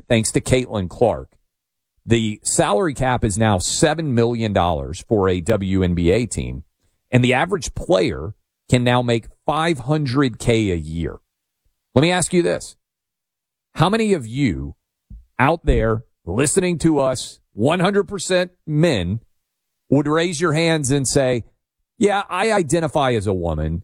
thanks to Caitlin Clark. The salary cap is now $7 million for a WNBA team, and the average player can now make $500K a year. Let me ask you this. How many of you out there listening to us, 100% men, would raise your hands and say, yeah, I identify as a woman,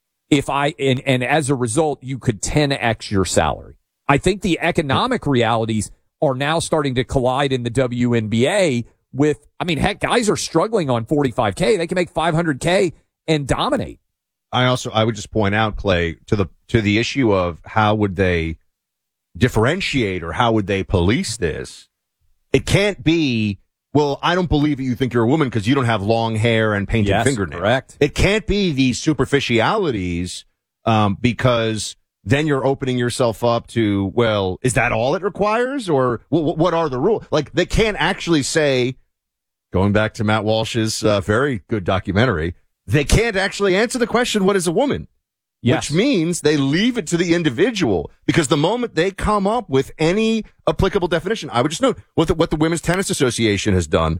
and as a result, you could 10x your salary? I think the economic realities are now starting to collide in the WNBA with, heck, guys are struggling on $45K. They can make $500K and dominate. I would just point out, Clay, to the issue of how would they differentiate or how would they police this? It can't be, well, I don't believe that you think you're a woman because you don't have long hair and painted fingernails. Correct. It can't be these superficialities, because then you're opening yourself up to, well, is that all it requires? Or what are the rules? Like, they can't actually say, going back to Matt Walsh's very good documentary, they can't actually answer the question, what is a woman? Yes. Which means they leave it to the individual, because the moment they come up with any applicable definition, I would just note what the Women's Tennis Association has done.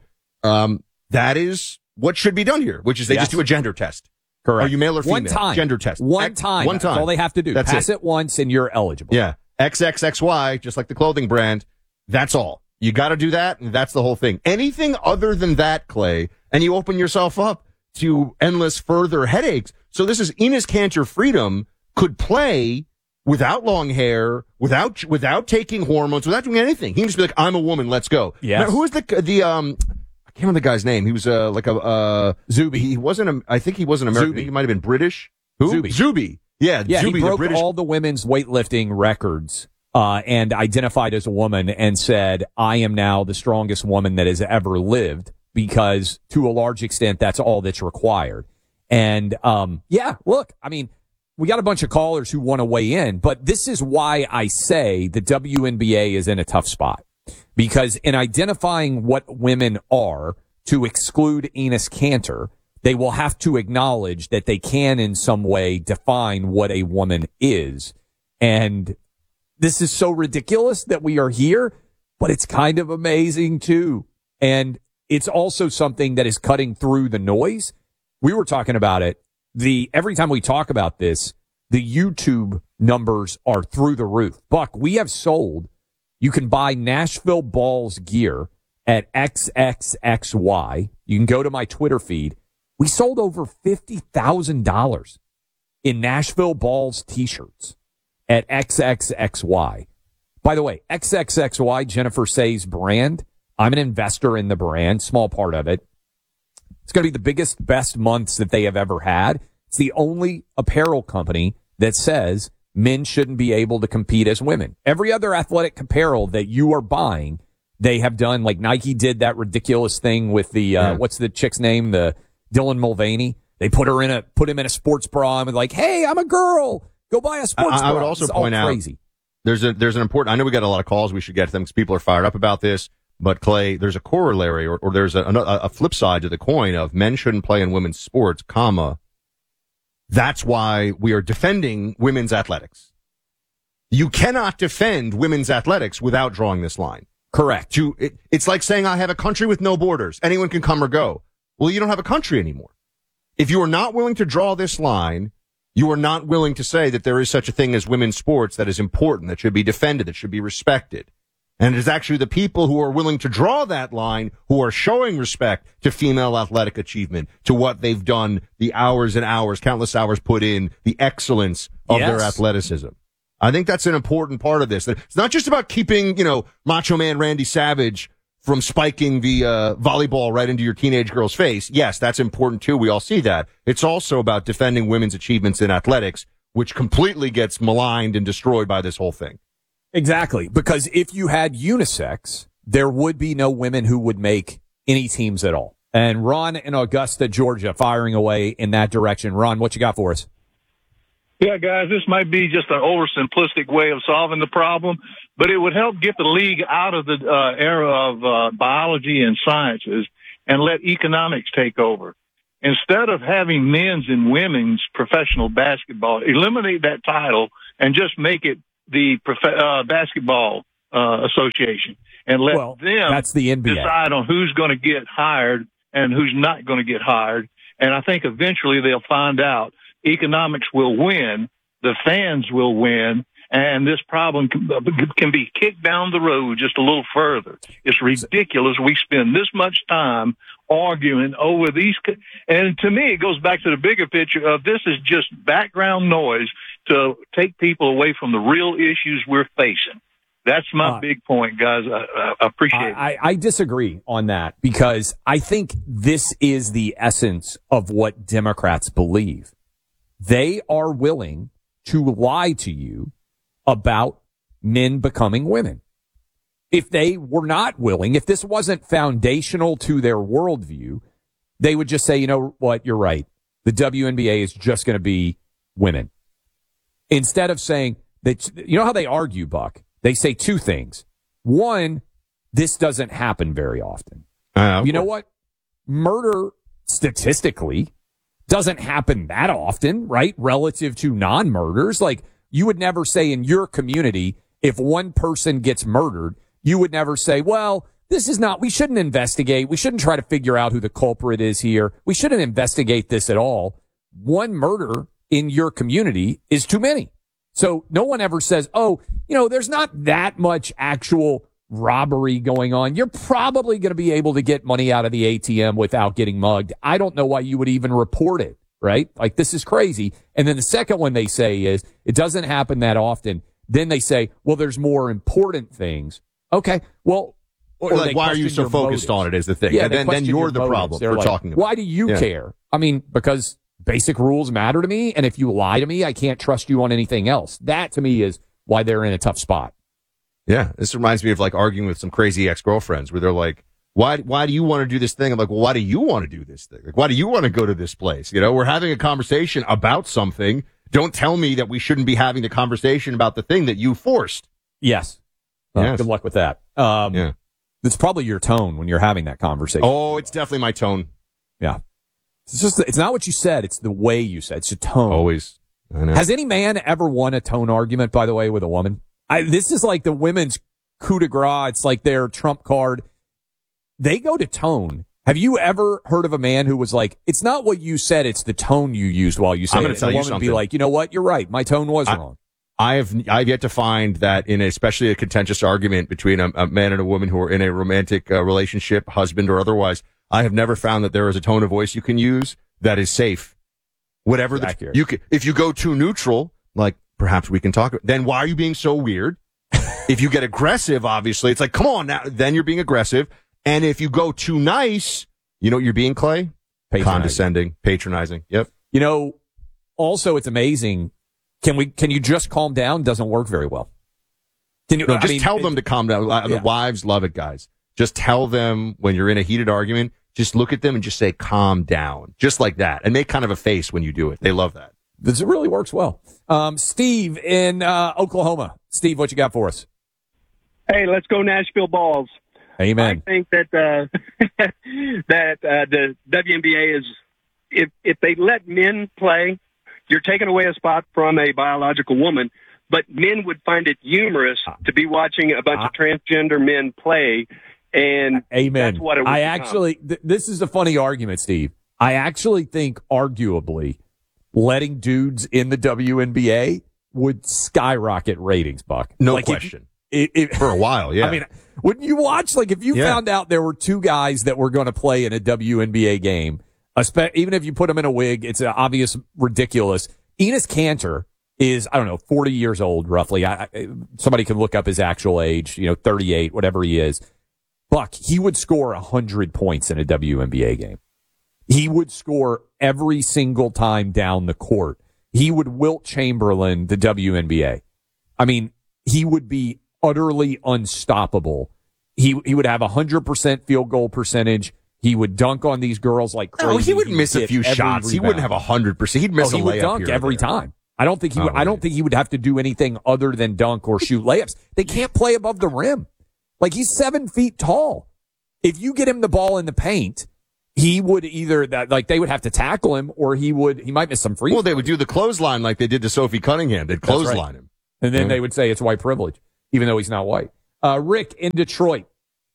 That is what should be done here, which is they just do a gender test. Correct. Are you male or female? One time. Gender test. One time. That's all they have to do. That's Pass it once and you're eligible. Yeah. XXXY, just like the clothing brand. That's all. You got to do that, and that's the whole thing. Anything other than that, Clay, and you open yourself up to endless further headaches. So this is Enes Kanter Freedom could play without long hair, without taking hormones, without doing anything. He can just be like, I'm a woman, let's go. Yes. Now, who was I can't remember the guy's name. He was Zuby. He wasn't I think he wasn't American. Zuby. He might have been British. Who? Zuby. Yeah, he Zuby, broke the British. all the women's weightlifting records and identified as a woman and said, I am now the strongest woman that has ever lived, because to a large extent, that's all that's required. And, look, we got a bunch of callers who want to weigh in, but this is why I say the WNBA is in a tough spot, because in identifying what women are to exclude Enes Kanter, they will have to acknowledge that they can in some way define what a woman is. And this is so ridiculous that we are here, but it's kind of amazing too. And it's also something that is cutting through the noise. We were talking about it. Every time we talk about this, the YouTube numbers are through the roof. Buck, we have sold. You can buy Nashville Balls gear at XXXY. You can go to my Twitter feed. We sold over $50,000 in Nashville Balls t-shirts at XXXY. By the way, XXXY, Jennifer Say's brand. I'm an investor in the brand, small part of it. It's going to be the biggest, best months that they have ever had. It's the only apparel company that says men shouldn't be able to compete as women. Every other athletic apparel that you are buying, they have done, like Nike did that ridiculous thing with the, what's the chick's name? The Dylan Mulvaney. They put him in a sports bra and was like, hey, I'm a girl. Go buy a sports bra. I would also point out, crazy. There's an important, I know we got a lot of calls. We should get to them because people are fired up about this. But Clay, there's a corollary or there's a flip side to the coin of men shouldn't play in women's sports, that's why we are defending women's athletics. You cannot defend women's athletics without drawing this line. Correct. It's like saying I have a country with no borders. Anyone can come or go. Well, you don't have a country anymore. If you are not willing to draw this line, you are not willing to say that there is such a thing as women's sports that is important, that should be defended, that should be respected. And it is actually the people who are willing to draw that line who are showing respect to female athletic achievement, to what they've done, the hours and hours, countless hours put in, the excellence of their athleticism. I think that's an important part of this. It's not just about keeping, Macho Man Randy Savage from spiking the volleyball right into your teenage girl's face. Yes, that's important too. We all see that. It's also about defending women's achievements in athletics, which completely gets maligned and destroyed by this whole thing. Exactly, because if you had unisex, there would be no women who would make any teams at all. And Ron in Augusta, Georgia, firing away in that direction. Ron, what you got for us? Yeah, guys, this might be just an oversimplistic way of solving the problem, but it would help get the league out of the era of biology and sciences and let economics take over. Instead of having men's and women's professional basketball, eliminate that title and just make it the basketball association and let them that's the NBA. decide on who's going to get hired and who's not going to get hired. And I think eventually they'll find out economics will win, the fans will win, and this problem can be kicked down the road just a little further. It's ridiculous we spend this much time arguing over these. And to me, it goes back to the bigger picture of this is just background noise to take people away from the real issues we're facing. That's my big point, guys. I appreciate it. I disagree on that because I think this is the essence of what Democrats believe. They are willing to lie to you about men becoming women. If they were not willing, if this wasn't foundational to their worldview, they would just say, you know what, you're right. The WNBA is just going to be women. Instead of saying that, you know how they argue, Buck? They say two things. One, this doesn't happen very often. You know what? Murder statistically doesn't happen that often, right? Relative to non-murders. Like, you would never say in your community, if one person gets murdered, you would never say, well, this is not, we shouldn't investigate. We shouldn't try to figure out who the culprit is here. We shouldn't investigate this at all. One murder in your community is too many. So no one ever says, oh, you know, there's not that much actual robbery going on. You're probably going to be able to get money out of the ATM without getting mugged. I don't know why you would even report it, right? Like, this is crazy. And then the second one they say is, it doesn't happen that often. Then they say, well, there's more important things. Okay, well, or like, why are you so focused on it is the thing. Yeah, and then you're the problem for like, talking about why do you care? I mean, because basic rules matter to me, and if you lie to me, I can't trust you on anything else. That, to me, is why they're in a tough spot. Yeah, this reminds me of, like, arguing with some crazy ex-girlfriends where they're like, why do you want to do this thing? I'm like, well, why do you want to do this thing? Like, why do you want to go to this place? You know, we're having a conversation about something. Don't tell me that we shouldn't be having the conversation about the thing that you forced. Yes. Yes. Good luck with that. Yeah. It's probably your tone when you're having that conversation. Oh, it's definitely my tone. Yeah. It's not what you said. It's the way you said. It's a tone. Always. I know. Has any man ever won a tone argument, by the way, with a woman? This is like the women's coup de grace. It's like their trump card. They go to tone. Have you ever heard of a man who was like, it's not what you said, it's the tone you used while you said it? I'm going to tell you something. Be like, you know what? You're right. My tone was wrong. I've yet to find that in especially a contentious argument between a man and a woman who are in a romantic relationship, husband or otherwise, I have never found that there is a tone of voice you can use that is safe. Whatever if you go too neutral, like perhaps we can talk, then why are you being so weird? If you get aggressive, obviously, it's like, come on now, then you're being aggressive. And if you go too nice, you know what you're being, Clay? Condescending, patronizing. Yep. You know, also it's amazing. Can you just calm down? Doesn't work very well. Tell them to calm down. The wives love it, guys. Just tell them when you're in a heated argument, just look at them and just say, calm down. Just like that. And make kind of a face when you do it. They love that. This really works well. Steve in Oklahoma. Steve, what you got for us? Hey, let's go Nashville Balls. Amen. I think that the WNBA is, if they let men play, you're taking away a spot from a biological woman, but men would find it humorous to be watching a bunch of transgender men play, and Amen. That's what it would become. This is a funny argument, Steve. I actually think, arguably, letting dudes in the WNBA would skyrocket ratings, Buck. No question. For a while, yeah. I mean, wouldn't you watch, like, if you found out there were two guys that were going to play in a WNBA game, even if you put him in a wig, it's obvious ridiculous. Enes Kanter is, 40 years old, roughly. Somebody can look up his actual age, 38, whatever he is. Buck, he would score 100 points in a WNBA game. He would score every single time down the court. He would Wilt Chamberlain the WNBA. I mean, he would be utterly unstoppable. He would have 100% field goal percentage. He would dunk on these girls like crazy. No, he would miss a few shots. He wouldn't have 100%. He'd miss a layup. He would dunk every time. I don't think he would have to do anything other than dunk or shoot layups. They can't play above the rim. Like, he's 7 feet tall. If you get him the ball in the paint, he would either they would have to tackle him, or he might miss some free throws. Well, they would do the clothesline like they did to Sophie Cunningham. They'd clothesline him. And then they would say it's white privilege, even though he's not white. Rick in Detroit.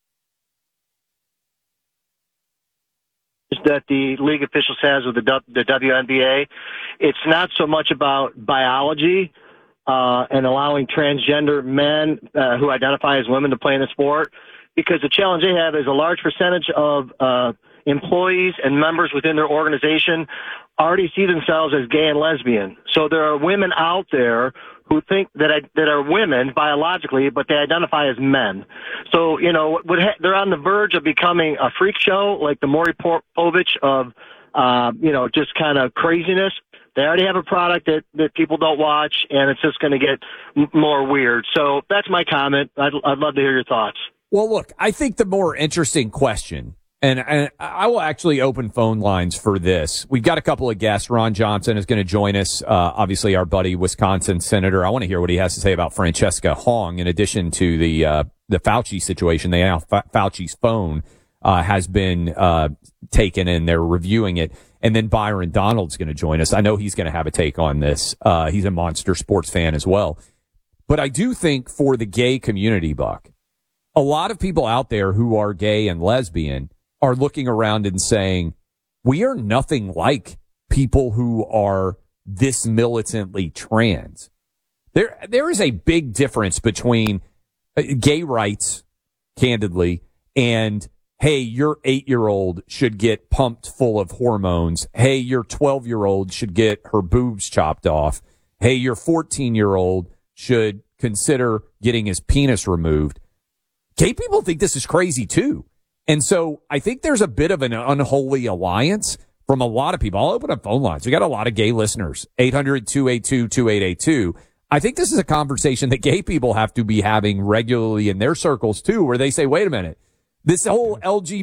That the league officials has with the WNBA, it's not so much about biology and allowing transgender men who identify as women to play in the sport, because the challenge they have is a large percentage of employees and members within their organization already see themselves as gay and lesbian. So there are women out there who think that are women biologically, but they identify as men. So, they're on the verge of becoming a freak show, like the Maury Povich of, just kind of craziness. They already have a product that people don't watch, and it's just going to get more weird. So that's my comment. I'd love to hear your thoughts. Well, look, I think the more interesting question, and I will actually open phone lines for this. We've got a couple of guests. Ron Johnson is going to join us, obviously our buddy, Wisconsin Senator. I want to hear what he has to say about Francesca Hong, in addition to the Fauci situation. Fauci's phone has been taken, and they're reviewing it. And then Byron Donald's going to join us. I know he's going to have a take on this. He's a monster sports fan as well. But I do think for the gay community, Buck, a lot of people out there who are gay and lesbian are looking around and saying, we are nothing like people who are this militantly trans. There is a big difference between gay rights, candidly, and, hey, your 8-year-old should get pumped full of hormones. Hey, your 12-year-old should get her boobs chopped off. Hey, your 14-year-old should consider getting his penis removed. Gay people think this is crazy, too. And so I think there's a bit of an unholy alliance from a lot of people. I'll open up phone lines. We got a lot of gay listeners. 800-282-2882. I think this is a conversation that gay people have to be having regularly in their circles, too, where they say, wait a minute, this whole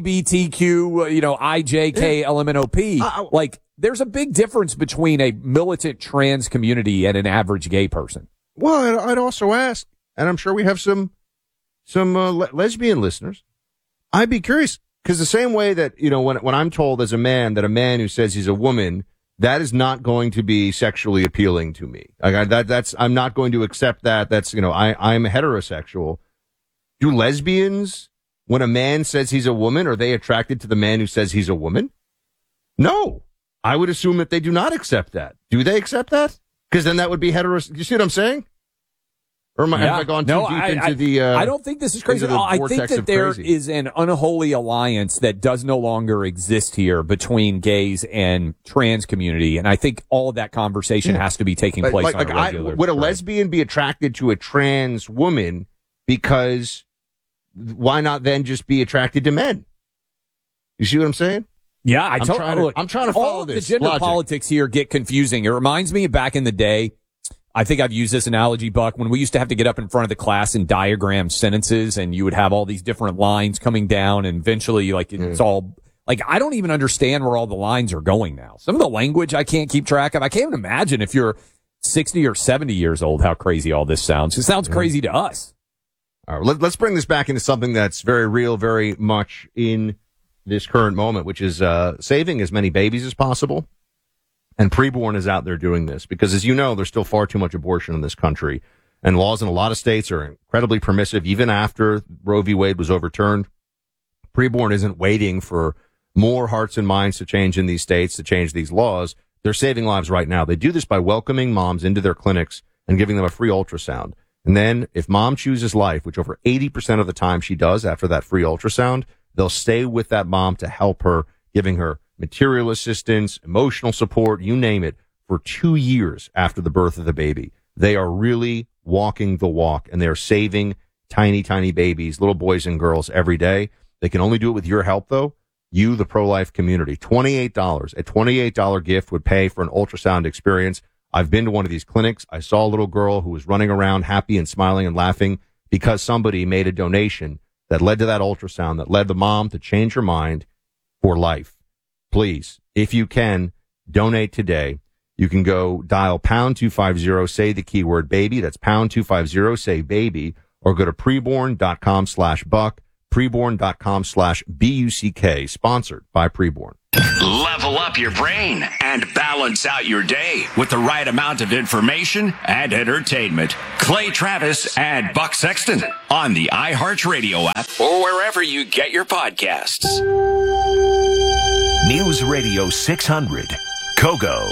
LGBTQ, IJK, LMNOP, like, there's a big difference between a militant trans community and an average gay person. Well, I'd also ask, and I'm sure we have some lesbian listeners, I'd be curious, because the same way that, when I'm told as a man that a man who says he's a woman, that is not going to be sexually appealing to me. I'm not going to accept that. That's, I'm heterosexual. Do lesbians, when a man says he's a woman, are they attracted to the man who says he's a woman? No. I would assume that they do not accept that. Do they accept that? Because then that would be heterosexual. You see what I'm saying? Or have I gone too deep into the... I don't think this is crazy at all. I think that there is an unholy alliance that does no longer exist here between gays and trans community, and I think all of that conversation has to be taking place on a regular... Would a lesbian be attracted to a trans woman because why not then just be attracted to men? You see what I'm saying? Yeah, I'm trying to follow this. this The gender logic. politics here get confusing. It reminds me of back in the day. I think I've used this analogy, Buck, when we used to have to get up in front of the class and diagram sentences, and you would have all these different lines coming down, and eventually, it's all, I don't even understand where all the lines are going now. Some of the language I can't keep track of. I can't even imagine if you're 60 or 70 years old how crazy all this sounds. It sounds crazy to us. All right, let's bring this back into something that's very real, very much in this current moment, which is saving as many babies as possible. And Preborn is out there doing this because, as you know, there's still far too much abortion in this country. And laws in a lot of states are incredibly permissive. Even after Roe v. Wade was overturned, Preborn isn't waiting for more hearts and minds to change in these states to change these laws. They're saving lives right now. They do this by welcoming moms into their clinics and giving them a free ultrasound. And then if mom chooses life, which over 80% of the time she does after that free ultrasound, they'll stay with that mom to help her, giving her material assistance, emotional support, you name it, for 2 years after the birth of the baby. They are really walking the walk, and they're saving tiny, tiny babies, little boys and girls every day. They can only do it with your help, though. You, the pro-life community. $28. A $28 gift would pay for an ultrasound experience. I've been to one of these clinics. I saw a little girl who was running around happy and smiling and laughing because somebody made a donation that led to that ultrasound, that led the mom to change her mind for life. Please, if you can, donate today. You can go dial pound 250, say the keyword baby. That's pound 250, say baby, or go to preborn.com/buck. preborn.com/BUCK, sponsored by Preborn. Level up your brain and balance out your day with the right amount of information and entertainment. Clay Travis and Buck Sexton on the iHeartRadio app or wherever you get your podcasts. News Radio 600, Kogo.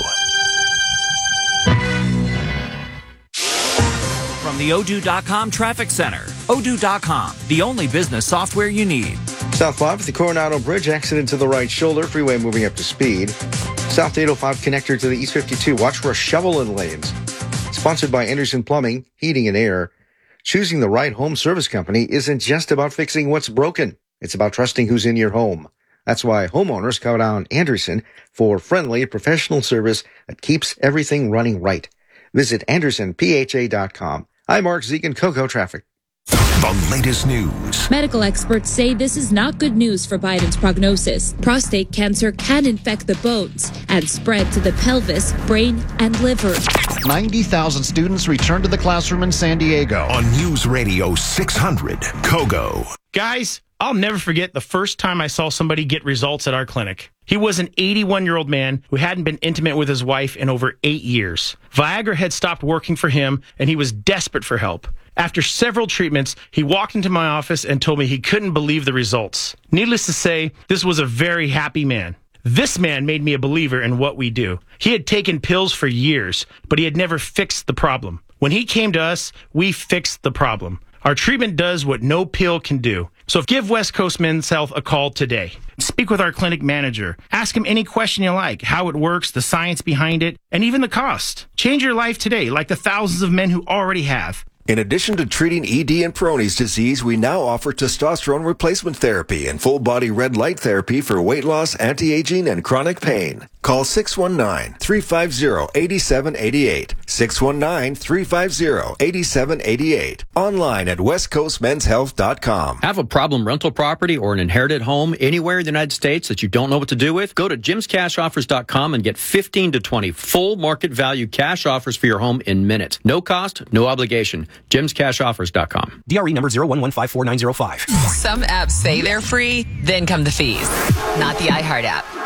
From the Odoo.com Traffic Center. Odoo.com, the only business software you need. South 5 at the Coronado Bridge, accident to the right shoulder, freeway moving up to speed. South 805 connector to the East 52, watch for a shovel in lanes. Sponsored by Anderson Plumbing, Heating and Air. Choosing the right home service company isn't just about fixing what's broken. It's about trusting who's in your home. That's why homeowners count on Anderson for friendly, professional service that keeps everything running right. Visit AndersonPHA.com. I'm Mark Zeek and Coco Traffic. The latest news. Medical experts say this is not good news for Biden's prognosis. Prostate cancer can infect the bones and spread to the pelvis, brain, and liver. 90,000 students return to the classroom in San Diego. On News Radio 600, Kogo. Guys, I'll never forget the first time I saw somebody get results at our clinic. He was an 81-year-old man who hadn't been intimate with his wife in over 8 years. Viagra had stopped working for him, and he was desperate for help. After several treatments, he walked into my office and told me he couldn't believe the results. Needless to say, this was a very happy man. This man made me a believer in what we do. He had taken pills for years, but he had never fixed the problem. When he came to us, we fixed the problem. Our treatment does what no pill can do. So give West Coast Men's Health a call today. Speak with our clinic manager. Ask him any question you like, how it works, the science behind it, and even the cost. Change your life today, like the thousands of men who already have. In addition to treating ED and Peyronie's disease, we now offer testosterone replacement therapy and full-body red light therapy for weight loss, anti-aging, and chronic pain. Call 619-350-8788. 619-350-8788. Online at westcoastmenshealth.com. Have a problem rental property or an inherited home anywhere in the United States that you don't know what to do with? Go to jimscashoffers.com and get 15 to 20 full market value cash offers for your home in minutes. No cost, no obligation. jimscashoffers.com. DRE number 011549005. Some apps say they're free, then come the fees. Not the iHeart app.